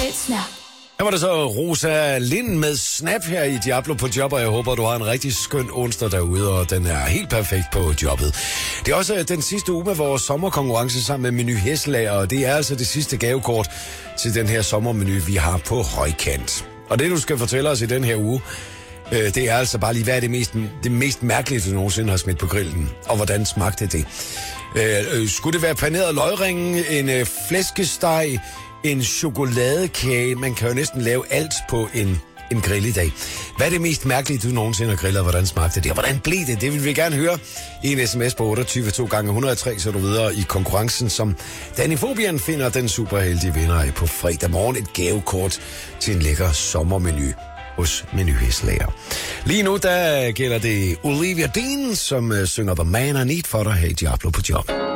Snap. Her var det så Rosa Lind med Snap her i Diablo på job, og jeg håber, du har en rigtig skøn onsdag derude, og den er helt perfekt på jobbet. Det er også den sidste uge med vores sommerkonkurrence sammen med Meny Hesselager, og det er altså det sidste gavekort til den her sommermenu, vi har på højkant. Og det, du skal fortælle os i den her uge, det er altså bare lige, hvad er det mest mærkelige, du nogensinde har smidt på grillen, og hvordan smagte det? Skulle det være paneret løgringen, en flæskesteg, en chokoladekage? Man kan jo næsten lave alt på en grill i dag. Hvad er det mest mærkelige, du nogensinde har grillet, og hvordan smagte det? Og hvordan blev det? Det vil vi gerne høre i en sms på 28 2 gange 103, så du videre i konkurrencen, som Danifobian finder den superheldige vinder af på fredag morgen. Et gavekort til en lækker sommermenu hos Meny Hesselager. Lige nu, der gælder det Olivia Dean, som synger The Man I Need for dig her i Diablo på job.